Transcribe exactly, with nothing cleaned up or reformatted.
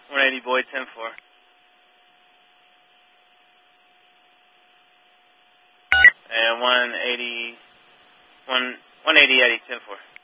one eighty Boyd, ten four. And one eighty, one, one eighty Eddie, ten four.